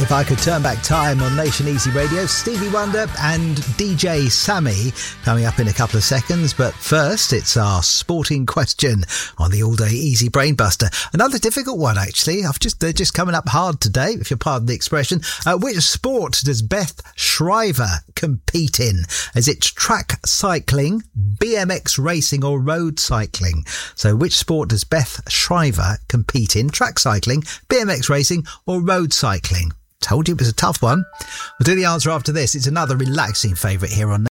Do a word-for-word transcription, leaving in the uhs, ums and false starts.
If I could turn back time on Nation Easy Radio, Stevie Wonder and D J Sammy coming up in a couple of seconds. But first, it's our sporting question on the all-day Easy Brainbuster. Another difficult one, actually. I've just They're just coming up hard today, if you'll pardon the expression. Uh, which sport does Beth Shriver compete in? Is it track cycling, B M X racing or road cycling? So which sport does Beth Shriver compete in? Track cycling, B M X racing or road cycling? Told you it was a tough one. We'll do the answer after this. It's another relaxing favourite here on